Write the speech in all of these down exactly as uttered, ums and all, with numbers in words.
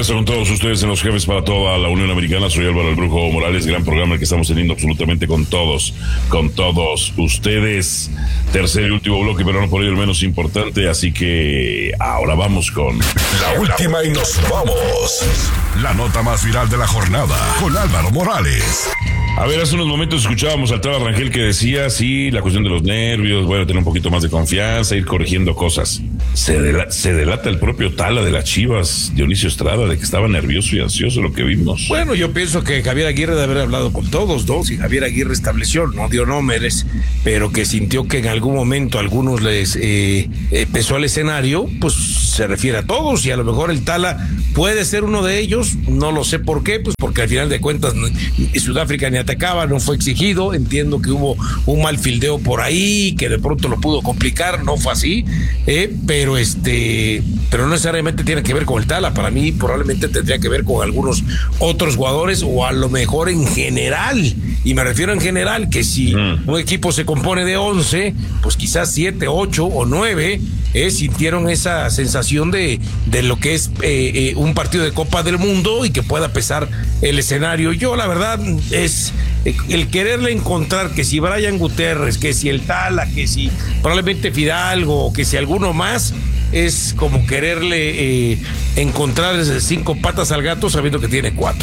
regreso con todos ustedes en Los Jefes para toda la Unión Americana. Soy Álvaro El Brujo Morales, gran programa el que estamos teniendo absolutamente con todos, con todos ustedes. Tercer y último bloque, pero no por ello el menos importante, así que ahora vamos con la última y nos vamos. La nota más viral de la jornada con Álvaro Morales. A ver, hace unos momentos escuchábamos al Tala Rangel que decía, sí, la cuestión de los nervios, bueno, tener un poquito más de confianza, ir corrigiendo cosas. Se, dela- se delata el propio Tala de las Chivas, Dionisio Estrada, de que estaba nervioso y ansioso, lo que vimos. Bueno, yo pienso que Javier Aguirre debe haber hablado con todos, ¿no? Si Javier Aguirre estableció, no dio nombres, pero que sintió que en algún momento a algunos les eh, eh, pesó el escenario, pues se refiere a todos, y a lo mejor el Tala puede ser uno de ellos, no lo sé por qué, pues porque al final de cuentas Sudáfrica ni atacaba, no fue exigido, entiendo que hubo un mal fildeo por ahí, que de pronto lo pudo complicar, no fue así, eh, pero este, pero no necesariamente tiene que ver con el Tala, para mí probablemente tendría que ver con algunos otros jugadores, o a lo mejor en general, y me refiero en general, que si mm. un equipo se compone de once, pues quizás siete, ocho o nueve eh, sintieron esa sensación de, de lo que es eh, eh, un partido de Copa del Mundo y que pueda pesar el escenario. Yo la verdad es el quererle encontrar que si Brian Gutiérrez, que si el Tala, que si probablemente Fidalgo, que si alguno más, es como quererle eh, encontrar cinco patas al gato sabiendo que tiene cuatro.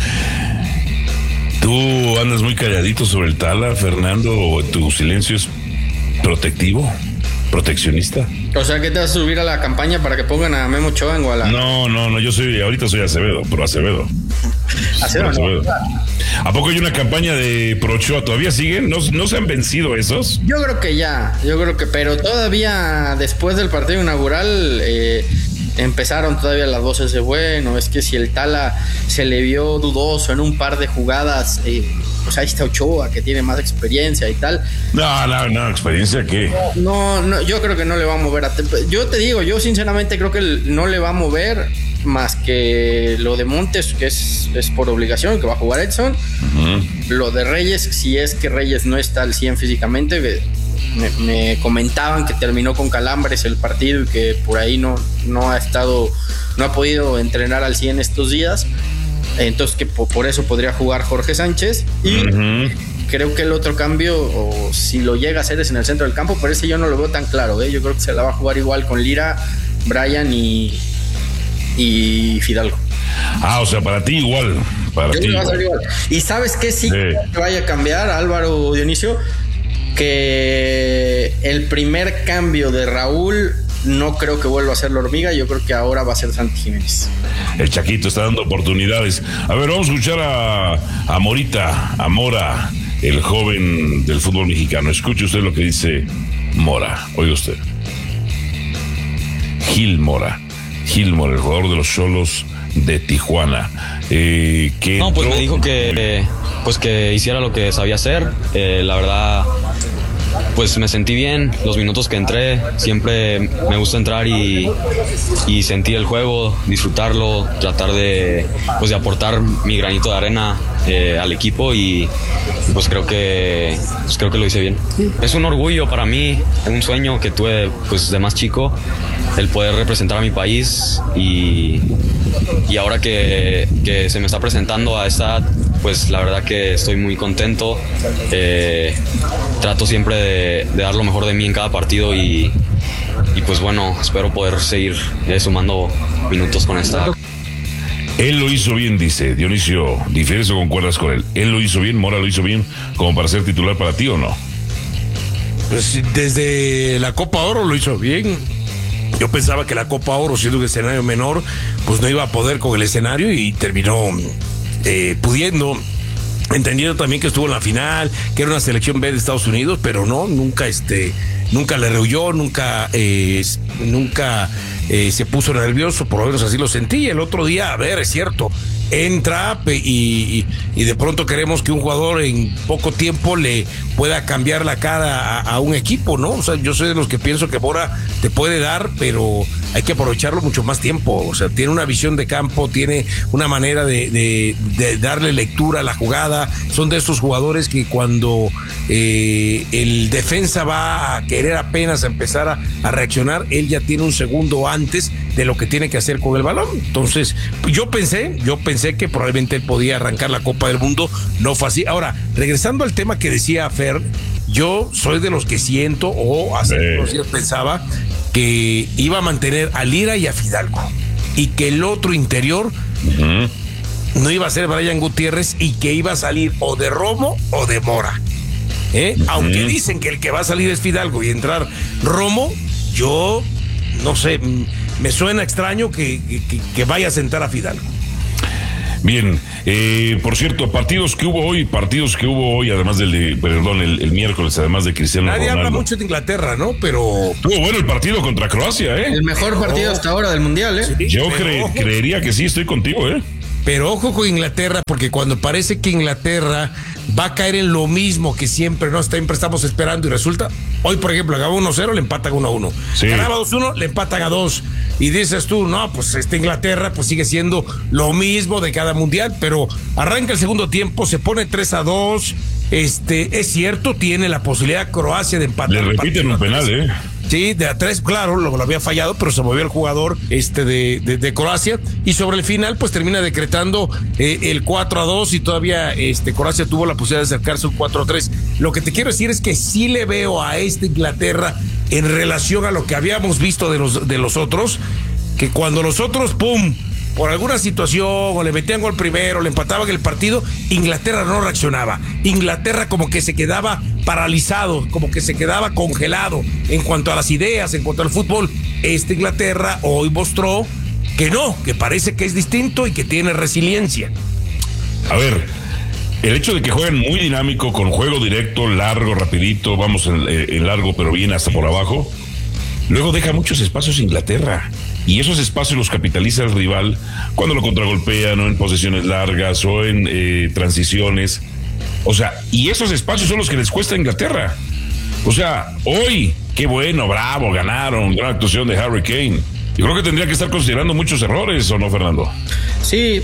Tú andas muy calladito sobre el Tala, Fernando, o tu silencio es protectivo, proteccionista. O sea, ¿qué te vas a subir a la campaña para que pongan a Memo Ochoa en Guadalajara? No, no, no, yo soy, ahorita soy Acevedo, pero Acevedo. Acevedo, Acevedo. No. ¿A poco hay una campaña de Pro Ochoa? ¿Todavía siguen? ¿No, ¿No se han vencido esos? Yo creo que ya, yo creo que, pero todavía después del partido inaugural eh, empezaron todavía las voces de, bueno, es que si el Tala se le vio dudoso en un par de jugadas, eh, pues ahí está Ochoa, que tiene más experiencia y tal. No, no, no, ¿experiencia qué? No, no, yo creo que no le va a mover a... Yo te digo, yo sinceramente creo que no le va a mover más que lo de Montes, que es, es por obligación, que va a jugar Edson. Uh-huh. Lo de Reyes, si es que Reyes no está al cien físicamente, me, me comentaban que terminó con calambres el partido y que por ahí no, no ha estado, no ha podido entrenar al cien estos días. Entonces que por, por eso podría jugar Jorge Sánchez. Y uh-huh. creo que el otro cambio, o si lo llega a hacer, es en el centro del campo, pero ese yo no lo veo tan claro, ¿eh? Yo creo que se la va a jugar igual con Lira, Brian y y Fidalgo. Ah, o sea, para ti igual. Para Yo ti va a ser igual. Y ¿sabes qué sí, sí que vaya a cambiar, Álvaro, Dionisio? Que el primer cambio de Raúl no creo que vuelva a ser la hormiga, yo creo que ahora va a ser Santi Jiménez. El Chaquito está dando oportunidades. A ver, vamos a escuchar a, a Morita, a Mora, el joven del fútbol mexicano. Escuche usted lo que dice Mora. Oiga usted. Gil Mora. Gilmore, el jugador de los Xolos de Tijuana. Eh, que no, pues me dijo que, eh, pues que hiciera lo que sabía hacer. Eh, la verdad, pues me sentí bien. Los minutos que entré, siempre me gusta entrar y, y sentir el juego, disfrutarlo, tratar de, pues de aportar mi granito de arena eh, al equipo y pues creo que, pues creo que lo hice bien. Es un orgullo para mí, un sueño que tuve pues de más chico, el poder representar a mi país y, y ahora que, que se me está presentando a esta edad, pues la verdad que estoy muy contento. Eh, trato siempre de, de dar lo mejor de mí en cada partido y, y pues bueno, espero poder seguir eh, sumando minutos con esta. Él lo hizo bien, dice Dionisio. ¿Difieres o concuerdas con él? ¿Él lo hizo bien, Mora lo hizo bien, como para ser titular para ti o no? Pues desde la Copa Oro lo hizo bien. Yo pensaba que la Copa Oro, siendo un escenario menor, pues no iba a poder con el escenario y terminó eh, pudiendo. Entendiendo también que estuvo en la final, que era una selección B de Estados Unidos, pero no, nunca este, nunca le rehuyó, nunca, eh, nunca eh, se puso nervioso, por lo menos así lo sentí. El otro día, a ver, es cierto, entra y, y, y de pronto queremos que un jugador en poco tiempo le pueda cambiar la cara a, a un equipo, ¿no? O sea, yo soy de los que pienso que Mora te puede dar, pero hay que aprovecharlo mucho más tiempo. O sea, tiene una visión de campo, tiene una manera de, de, de darle lectura a la jugada. Son de esos jugadores que cuando eh, el defensa va a querer apenas empezar a, a reaccionar, él ya tiene un segundo antes de lo que tiene que hacer con el balón. Entonces, yo pensé, yo pensé que probablemente él podía arrancar la Copa del Mundo, no fue así. Ahora, regresando al tema que decía Fer, yo soy de los que siento, o hace unos días pensaba, que iba a mantener a Lira y a Fidalgo, y que el otro interior uh-huh. no iba a ser Brian Gutiérrez, y que iba a salir o de Romo o de Mora. ¿Eh? Uh-huh. Aunque dicen que el que va a salir es Fidalgo y entrar Romo, yo no sé, me suena extraño que, que, que vaya a sentar a Fidalgo. Bien, eh, por cierto, partidos que hubo hoy, partidos que hubo hoy, además del de, perdón, el, el miércoles, además de Cristiano Nadie Ronaldo. habla mucho de Inglaterra, ¿no? Pero estuvo bueno el partido contra Croacia, ¿eh? El mejor partido hasta ahora del Mundial, ¿eh? Sí, Yo cre- creería que sí, estoy contigo, ¿eh? Pero ojo con Inglaterra, porque cuando parece que Inglaterra va a caer en lo mismo que siempre, ¿no? Siempre estamos esperando y resulta, hoy por ejemplo, ganaba uno cero, le empatan uno a uno. Sí. Ganaba dos uno, le empatan a dos. Y dices tú, no, pues esta Inglaterra pues sigue siendo lo mismo de cada mundial, pero arranca el segundo tiempo, se pone tres a dos, este, es cierto, tiene la posibilidad Croacia de empatar. Le repiten un penal, ¿eh? Sí, de a tres, claro, lo, lo había fallado, pero se movió el jugador este de, de, de Croacia, y sobre el final pues termina decretando eh, el cuatro a dos, y todavía este Croacia tuvo la posibilidad de acercarse un cuatro a tres. Lo que te quiero decir es que sí le veo a esta Inglaterra en relación a lo que habíamos visto de los, de los otros, que cuando los otros, pum, por alguna situación, o le metían gol primero, le empataban el partido, Inglaterra no reaccionaba. Inglaterra como que se quedaba paralizado, como que se quedaba congelado en cuanto a las ideas, en cuanto al fútbol. Esta Inglaterra hoy mostró que no, que parece que es distinto y que tiene resiliencia. A ver, el hecho de que jueguen muy dinámico, con juego directo, largo, rapidito, vamos en, en largo, pero bien hasta por abajo, luego deja muchos espacios Inglaterra. Y esos espacios los capitaliza el rival cuando lo contragolpean, o en posesiones largas, o en eh, transiciones. O sea, y esos espacios son los que les cuesta a Inglaterra. O sea, hoy, qué bueno, bravo, ganaron, gran actuación de Harry Kane. Yo creo que tendría que estar considerando muchos errores, ¿o no, Fernando? Sí,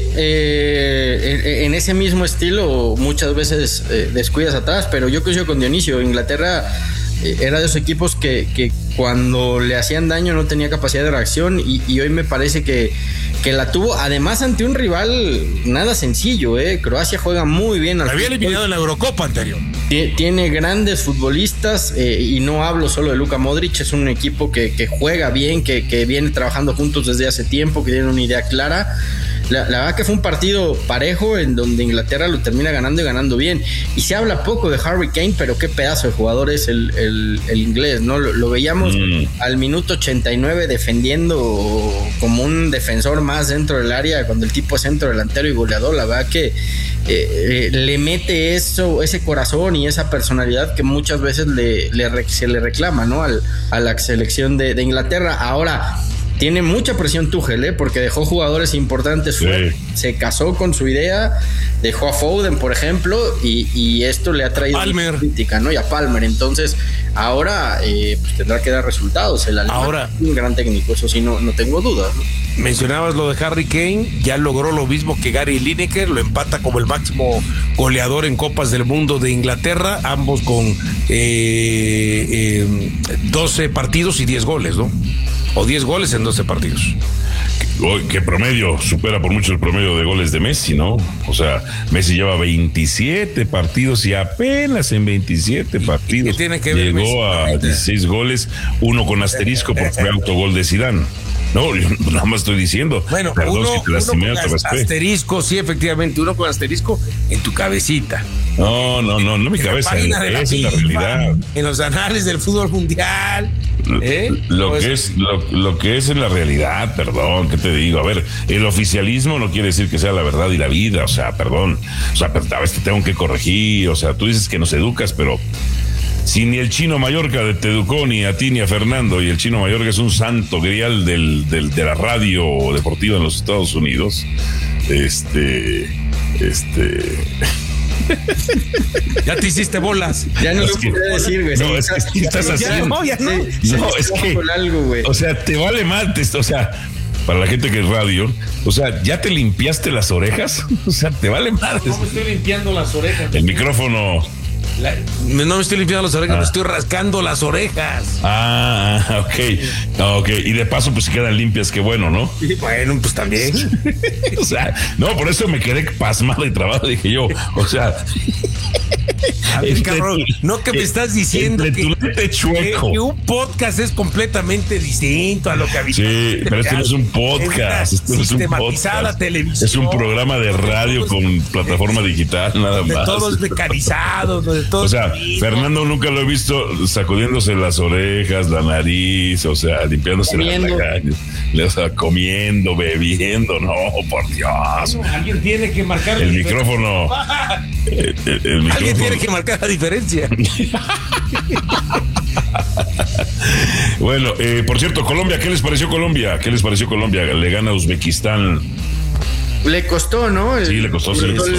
eh, en ese mismo estilo muchas veces eh, descuidas atrás, pero yo coincido con Dionisio. Inglaterra eh, era de esos equipos que, que cuando le hacían daño no tenía capacidad de reacción, y, y hoy me parece que, que la tuvo, además ante un rival nada sencillo, ¿eh? Croacia juega muy bien. La había eliminado en la Eurocopa anterior. Tiene grandes futbolistas, eh, y no hablo solo de Luka Modric, es un equipo que, que juega bien, que, que viene trabajando juntos desde hace tiempo, que tiene una idea clara. La, la verdad que fue un partido parejo en donde Inglaterra lo termina ganando y ganando bien. Y se habla poco de Harry Kane, pero qué pedazo de jugador es el, el, el inglés, ¿no? Lo, lo veíamos mm. al minuto ochenta y nueve defendiendo como un defensor más dentro del área, cuando el tipo es centro delantero y goleador. La verdad que eh, eh, le mete eso, ese corazón y esa personalidad que muchas veces le, le, se le reclama, ¿no? Al, a la selección de, de Inglaterra. Ahora tiene mucha presión Tuchel, ¿eh? Porque dejó jugadores importantes, sí. fue, se casó con su idea, dejó a Foden, por ejemplo, y, y esto le ha traído Palmer. crítica, ¿no? Y a Palmer. Entonces, ahora eh, pues tendrá que dar resultados. El alemán ahora, es un gran técnico, eso sí, no, no tengo dudas, ¿no? Mencionabas lo de Harry Kane, ya logró lo mismo que Gary Lineker, lo empata como el máximo goleador en Copas del Mundo de Inglaterra, ambos con eh, eh, doce partidos y diez goles, ¿no? O diez goles en doce partidos. Que, que promedio, supera por mucho el promedio de goles de Messi, ¿no? O sea, Messi lleva veintisiete partidos y apenas en veintisiete partidos tiene que ver llegó Messi? A dieciséis goles, uno con asterisco porque fue autogol de Zidane. No, yo nada más estoy diciendo. Bueno, perdón uno, si te lastimé, uno con asterisco, sí, efectivamente, uno con asterisco en tu cabecita. No, no, no, no mi cabeza, es la realidad. En los anales del fútbol mundial. ¿eh? Lo pues, que es, lo, lo que es en la realidad, perdón, ¿qué te digo? A ver, el oficialismo no quiere decir que sea la verdad y la vida, o sea, perdón. O sea, pero a veces te tengo que corregir, o sea, tú dices que nos educas, pero si ni el Chino Mallorca te educó, ni a ti ni a Fernando, y el Chino Mallorca es un santo grial del, del, de la radio deportiva en los Estados Unidos, este, este... Ya te hiciste bolas. Ya no lo puedo decir, güey. No, es que ¿qué estás haciendo? No, ya no. No, es que, algo, o sea, te vale mal, te, o sea, para la gente que es radio, o sea, ¿ya te limpiaste las orejas? O sea, te vale mal. ¿Cómo estoy limpiando las orejas? El micrófono... La, no me estoy limpiando las orejas, Ah. me estoy rascando las orejas. Ah, ok. Ok. Y de paso, pues si quedan limpias, qué bueno, ¿no? Y bueno, pues también. O sea, no, por eso me quedé pasmado y trabado. Dije yo, o sea. A ver, entre cabrón, tu- no que me estás diciendo entre que, tu lente chueco. que un podcast es completamente distinto a lo que habitualmente Sí, pero esto no es un podcast. Es Esto una no es un sistematizada podcast. televisión. Es un programa de radio con plataforma digital, nada De más. todos mecanizados, de todos. O sea, Fernando nunca lo he visto sacudiéndose las orejas, la nariz, o sea, limpiándose la Comiendo. nariz, o sea, comiendo, bebiendo, no, por Dios. Alguien tiene que marcar El la micrófono. El, el- el Alguien micrófono. tiene que marcar la diferencia. Bueno, eh, por cierto, Colombia, ¿qué les pareció Colombia? ¿Qué les pareció Colombia? Le gana a Uzbekistán. Le costó, ¿no? El- Sí, le costó, sí, sobre le todo costó.